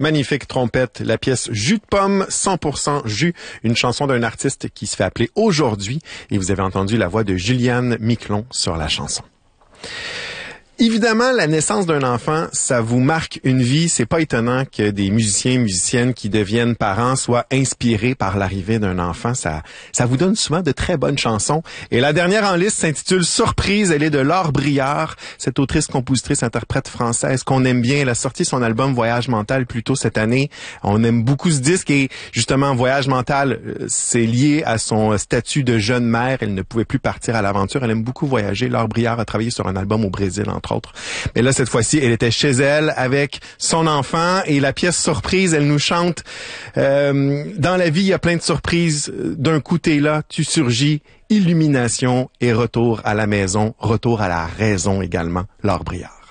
magnifique trompette, la pièce Jus de pomme, 100% jus, une chanson d'un artiste qui se fait appeler Aujourd'hui, et vous avez entendu la voix de Juliane Miquelon sur la chanson. Évidemment, la naissance d'un enfant, ça vous marque une vie. C'est pas étonnant que des musiciens, musiciennes qui deviennent parents soient inspirés par l'arrivée d'un enfant. Ça vous donne souvent de très bonnes chansons. Et la dernière en liste s'intitule Surprise. Elle est de Laure Briard, cette autrice, compositrice, interprète française qu'on aime bien. Elle a sorti son album Voyage mental plus tôt cette année. On aime beaucoup ce disque et justement, Voyage mental, c'est lié à son statut de jeune mère. Elle ne pouvait plus partir à l'aventure. Elle aime beaucoup voyager. Laure Briard a travaillé sur un album au Brésil, entre autres. Mais là, cette fois-ci, elle était chez elle avec son enfant et la pièce Surprise, elle nous chante dans la vie, il y a plein de surprises. D'un coup, t'es là, tu surgis, illumination et retour à la maison, retour à la raison également. Laure Briard.